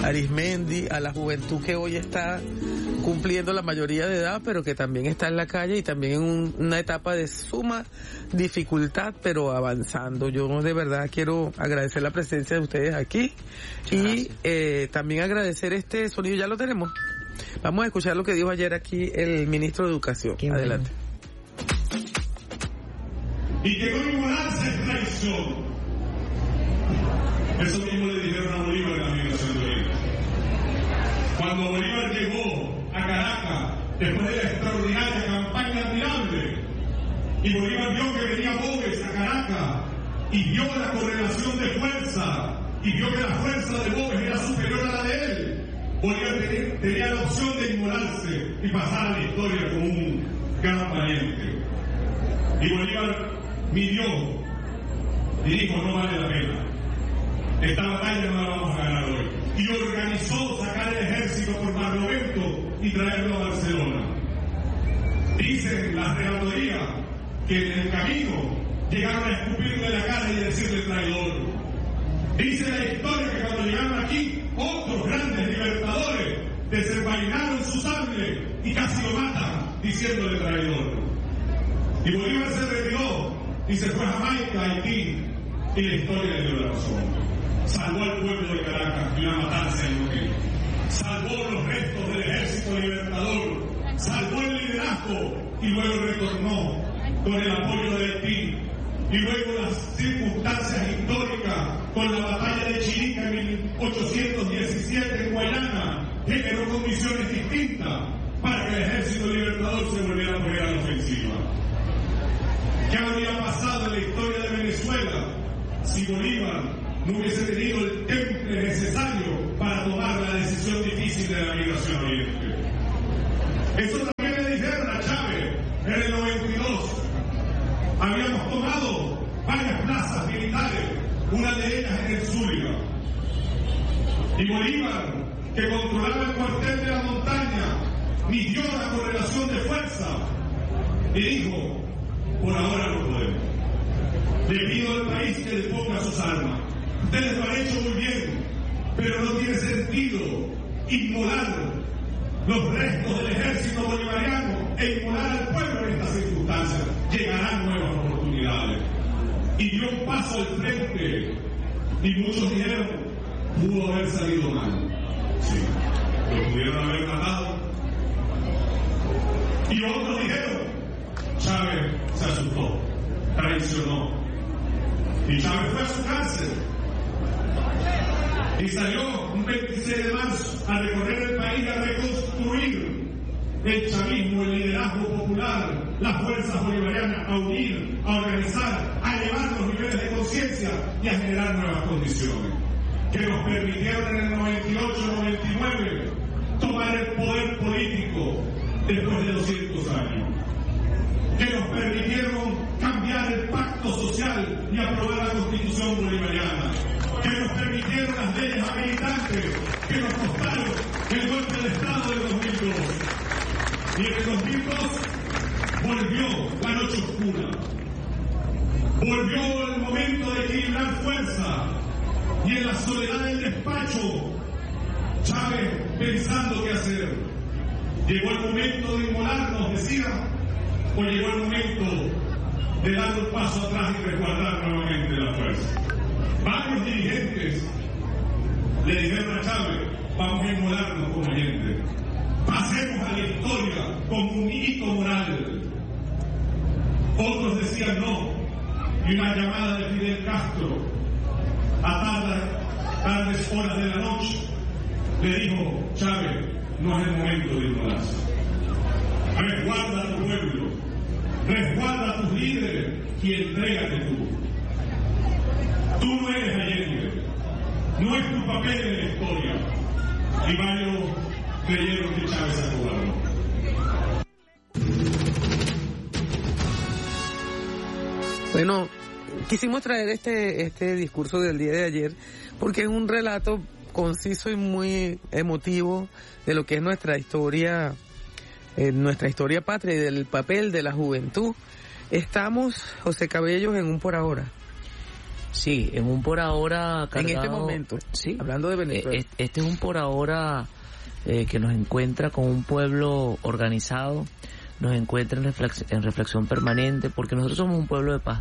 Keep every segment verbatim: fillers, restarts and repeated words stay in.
Arismendi, a la juventud que hoy está cumpliendo la mayoría de edad, pero que también está en la calle y también en un, una etapa de suma dificultad, pero avanzando. Yo de verdad quiero agradecer la presencia de ustedes aquí y eh, también agradecer este sonido. Ya lo tenemos. Vamos a escuchar lo que dijo ayer aquí el ministro de Educación. Qué Adelante. Bueno. Y que no inmolarse es traición. Eso mismo le dijeron a Bolívar en la migración de Oriente. Cuando Bolívar llegó a Caracas, después de la extraordinaria campaña admirable, y Bolívar vio que venía Boves a Caracas, y vio la correlación de fuerza, y vio que la fuerza de Boves era superior a la de él, Bolívar tenía, tenía la opción de inmolarse y pasar a la historia como un gran valiente. Y Bolívar midió y dijo, no vale la pena. Esta batalla no la vamos a ganar hoy. Y organizó sacar el ejército por Barlovento y traerlo a Barcelona. Dicen las relatorías que en el camino llegaron a escupirle la cara y decirle traidor. Dice la historia que cuando llegaron aquí, otros grandes libertadores desenvainaron su sangre y casi lo matan diciéndole traidor. Y Bolívar se retiró y se fue a Jamaica, Haití, y la historia le dio la razón. Salvó al pueblo de Caracas de una matanza inútil. Salvó los restos del ejército libertador. Salvó el liderazgo y luego retornó con el apoyo de Haití. Y luego las circunstancias históricas con la batalla de Chirica en mil ochocientos diecisiete en Guayana generó condiciones distintas para que el ejército libertador se volviera a poner a la ofensiva. ¿Qué habría pasado en la historia de Venezuela si Bolívar no hubiese tenido el temple necesario para tomar la decisión difícil de la migración oriente? Eso también le dijeron a Chávez en el noventa y dos. Habíamos tomado varias plazas militares, una de ellas en el Zulia. Y Bolívar, que controlaba el cuartel de la montaña, midió la correlación de fuerza y dijo, por ahora no podemos. Le pido al país que le ponga sus armas. Ustedes lo han hecho muy bien, pero no tiene sentido inmolar los restos del ejército bolivariano e inmolar al pueblo en estas circunstancias. Llegarán nuevas oportunidades. Y dio un paso al frente, y muchos dijeron, pudo haber salido mal. Sí, lo pudieron haber matado. Y otros dijeron, Chávez se asustó, traicionó. Y Chávez fue a su cárcel. Y salió un veintiséis de marzo a recorrer el país, a reconstruir el chavismo, el liderazgo popular, las fuerzas bolivarianas, a unir, a organizar, a elevar los niveles de conciencia y a generar nuevas condiciones que nos permitieron en el noventa y ocho noventa y nueve tomar el poder político después de doscientos años, que nos permitieron cambiar el pacto social y aprobar la Constitución bolivariana, que nos permitieron las leyes habilitantes que nos costaron el golpe de Estado del dos mil dos. Y en el dos mil dos volvió la noche oscura, volvió el momento de equilibrar fuerza, y en la soledad del despacho, Chávez pensando qué hacer. Llegó el momento de inmolarnos, decía, o llegó el momento de dar un paso atrás y resguardar nuevamente la fuerza. Varios dirigentes le dijeron a Chávez, vamos a inmolarnos como gente, pasemos a la historia como un hito moral. Otros decían no, y una llamada de Fidel Castro a tardes, tardes horas de la noche le dijo, Chávez, no es el momento de inmolarse. Resguarda a tu pueblo, resguarda a tus líderes y entrégate tú. Tú no eres Allende, no es tu papel en la historia. Y varios creyeron que Chávez se acobardó. Bueno, quisimos traer este este discurso del día de ayer porque es un relato conciso y muy emotivo de lo que es nuestra historia, eh, nuestra historia patria y del papel de la juventud. Estamos, José Cabellos, en un por ahora. Sí, en un por ahora cargado, en este momento, sí, hablando de Venezuela. Este, este es un por ahora eh, que nos encuentra con un pueblo organizado, nos encuentra en, reflex, en reflexión permanente, porque nosotros somos un pueblo de paz.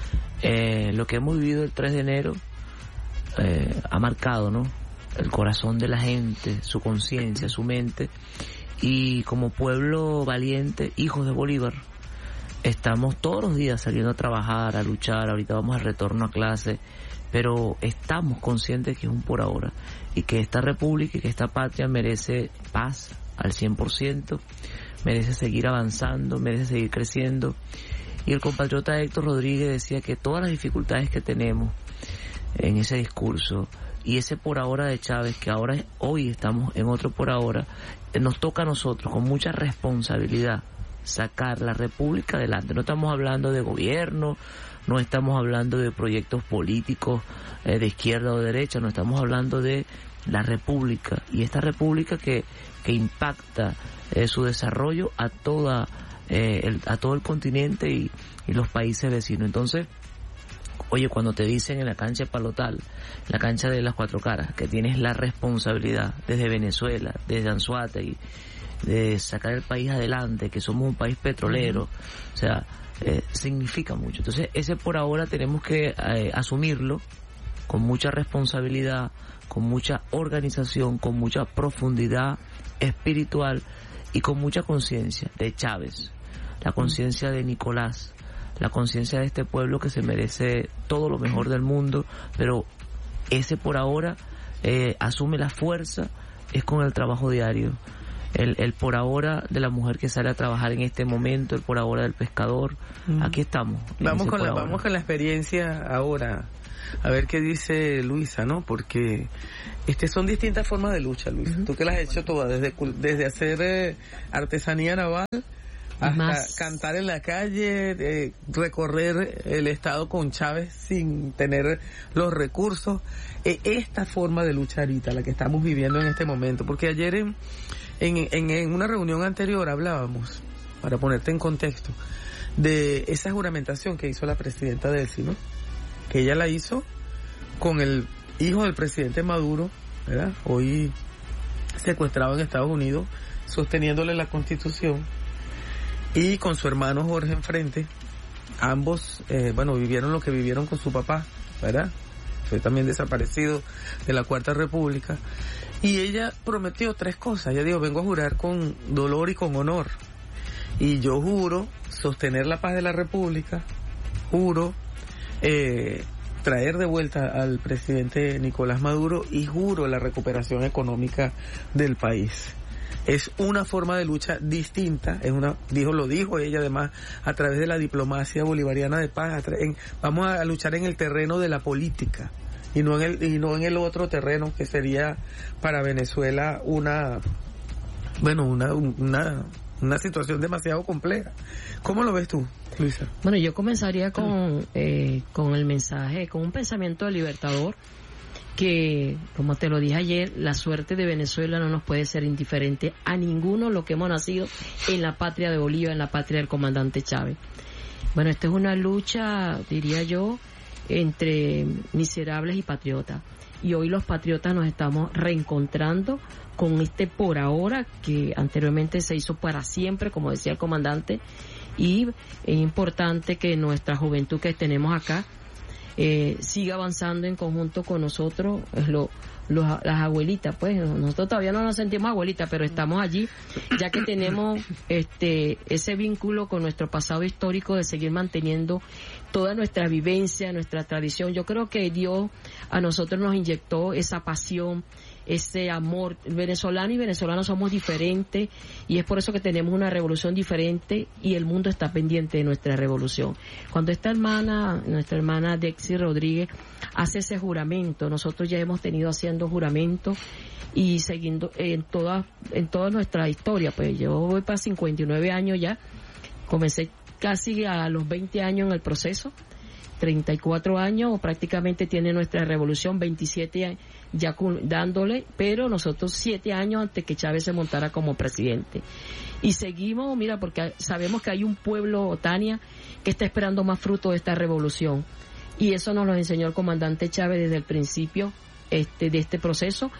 Eh, lo que hemos vivido el tres de enero eh, ha marcado, ¿no?, el corazón de la gente, su conciencia, su mente, y como pueblo valiente, hijos de Bolívar, estamos todos los días saliendo a trabajar, a luchar. Ahorita vamos al retorno a clase, pero estamos conscientes que es un por ahora y que esta república y que esta patria merece paz al cien por ciento, merece seguir avanzando, merece seguir creciendo. Y el compatriota Héctor Rodríguez decía que todas las dificultades que tenemos en ese discurso y ese por ahora de Chávez, que ahora hoy estamos en otro por ahora, nos toca a nosotros con mucha responsabilidad sacar la república adelante. No estamos hablando de gobierno, no estamos hablando de proyectos políticos eh, de izquierda o de derecha, no estamos hablando de la república, y esta república que, que impacta eh, su desarrollo a toda eh, el, a todo el continente y, y los países vecinos. Entonces, oye, cuando te dicen en la cancha de Palotal, la cancha de las Cuatro Caras, que tienes la responsabilidad desde Venezuela, desde Anzoátegui, de sacar el país adelante, que somos un país petrolero, o sea, eh, significa mucho. Entonces, ese por ahora tenemos que eh, asumirlo con mucha responsabilidad, con mucha organización, con mucha profundidad espiritual y con mucha conciencia de Chávez, la conciencia de Nicolás, la conciencia de este pueblo que se merece todo lo mejor del mundo, pero ese por ahora eh, asume la fuerza, es con el trabajo diario. El, el por ahora de la mujer que sale a trabajar en este momento, el por ahora del pescador, mm. aquí estamos. Vamos con la, vamos con la experiencia ahora, a ver qué dice Luisa, ¿no? Porque este son distintas formas de lucha, Luisa. Uh-huh. Tú que las has hecho todas, desde, desde hacer eh, artesanía naval, hasta más cantar en la calle, eh, recorrer el estado con Chávez sin tener los recursos. Eh, esta forma de lucha ahorita, la que estamos viviendo en este momento, porque ayer en, en, en, en una reunión anterior hablábamos, para ponerte en contexto, de esa juramentación que hizo la presidenta Delcy, ¿no? Que ella la hizo con el hijo del presidente Maduro, ¿verdad? Hoy secuestrado en Estados Unidos, sosteniéndole la Constitución, y con su hermano Jorge enfrente. Ambos, eh, bueno, vivieron lo que vivieron con su papá, ¿verdad? Fue también desaparecido de la Cuarta República. Y ella prometió tres cosas. Ella dijo, vengo a jurar con dolor y con honor. Y yo juro sostener la paz de la República, juro eh, traer de vuelta al presidente Nicolás Maduro y juro la recuperación económica del país. Es una forma de lucha distinta, es una, dijo, lo dijo ella además, a través de la diplomacia bolivariana de paz. En, vamos a luchar en el terreno de la política y no en el y no en el otro terreno que sería para Venezuela una, bueno, una una una situación demasiado compleja. ¿Cómo lo ves tú, Luisa? Bueno, yo comenzaría con eh, con el mensaje, con un pensamiento libertador, que, como te lo dije ayer, la suerte de Venezuela no nos puede ser indiferente a ninguno lo que hemos nacido en la patria de Bolívar, en la patria del comandante Chávez. Bueno, esta es una lucha, diría yo, entre miserables y patriotas. Y hoy los patriotas nos estamos reencontrando con este por ahora que anteriormente se hizo para siempre, como decía el comandante, y es importante que nuestra juventud que tenemos acá Eh, siga avanzando en conjunto con nosotros, lo, los, las abuelitas. Pues nosotros todavía no nos sentimos abuelitas, pero estamos allí, ya que tenemos este ese vínculo con nuestro pasado histórico de seguir manteniendo toda nuestra vivencia, nuestra tradición. Yo creo que Dios a nosotros nos inyectó esa pasión, ese amor. Venezolano y venezolanos somos diferentes, y es por eso que tenemos una revolución diferente, y el mundo está pendiente de nuestra revolución. Cuando esta hermana, nuestra hermana Dexy Rodríguez, hace ese juramento, nosotros ya hemos tenido haciendo juramentos y siguiendo en toda, en toda nuestra historia. Pues yo voy para cincuenta y nueve años ya, comencé casi a los veinte años en el proceso, treinta y cuatro años prácticamente tiene nuestra revolución, veintisiete ya dándole, pero nosotros siete años antes que Chávez se montara como presidente. Y seguimos, mira, porque sabemos que hay un pueblo, Tania, que está esperando más fruto de esta revolución. y eso nos lo enseñó el comandante Chávez desde el principio este de este proceso.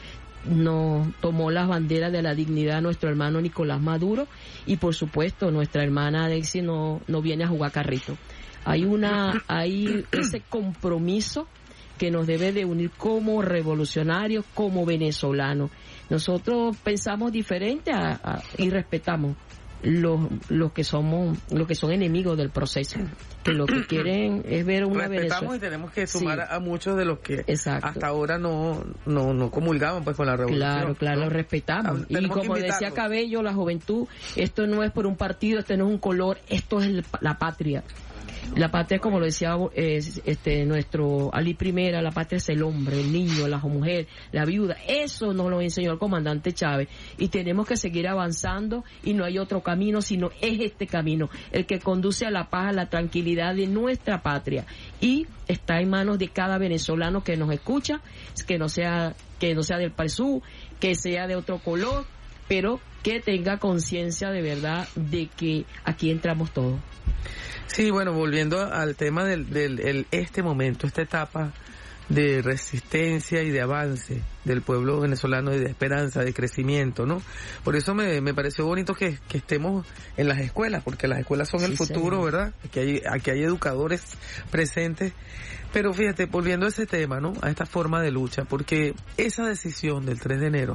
Nos tomó las banderas de la dignidad nuestro hermano Nicolás Maduro, y por supuesto nuestra hermana Dexy no, no viene a jugar carrito. Hay una, hay ese compromiso que nos debe de unir como revolucionarios, como venezolanos. Nosotros pensamos diferente a, a, y respetamos los, los que somos, los que son enemigos del proceso, que lo que quieren es ver una Respetamos Venezuela. y tenemos que sumar Sí. a, a muchos de los que Exacto. hasta ahora no, no, no comulgaban pues con la revolución. Claro, claro, ¿no? lo respetamos. Ah, Y tenemos que como decía invitarlos. Cabello, la juventud, esto no es por un partido, esto no es un color, esto es el- la patria. La patria, como lo decía es, este nuestro Ali Primera, la patria es el hombre, el niño, la mujer, la viuda. Eso nos lo enseñó el comandante Chávez, y tenemos que seguir avanzando, y no hay otro camino sino es este camino, el que conduce a la paz, a la tranquilidad de nuestra patria, y está en manos de cada venezolano que nos escucha, que no sea que no sea del P A S U, que sea de otro color, pero que tenga conciencia de verdad de que aquí entramos todos. Sí, bueno, volviendo al tema del, del el, este momento, esta etapa de resistencia y de avance del pueblo venezolano y de esperanza, de crecimiento, ¿no? Por eso me, me pareció bonito que, que estemos en las escuelas, porque las escuelas son el Sí, futuro, señor. ¿verdad? Aquí hay, aquí hay educadores presentes. Pero fíjate, volviendo a ese tema, ¿no? A esta forma de lucha, porque esa decisión del tres de enero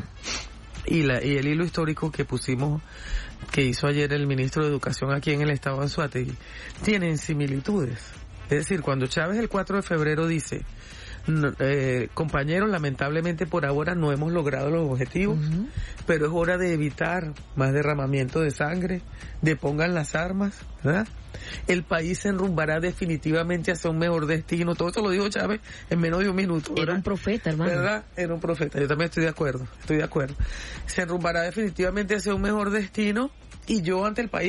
y, la, y el hilo histórico que pusimos, que hizo ayer el ministro de Educación aquí en el estado de Anzoátegui, tienen similitudes. Es decir, cuando Chávez el cuatro de febrero dice, no, eh, compañeros, lamentablemente por ahora no hemos logrado los objetivos, Uh-huh. pero es hora de evitar más derramamiento de sangre, depongan las armas, ¿verdad? El país se enrumbará definitivamente hacia un mejor destino. Todo eso lo dijo Chávez en menos de un minuto, ¿verdad? Era un profeta, hermano. ¿Verdad? Era un profeta. Yo también estoy de acuerdo. Estoy de acuerdo. Se enrumbará definitivamente hacia un mejor destino, y yo ante el país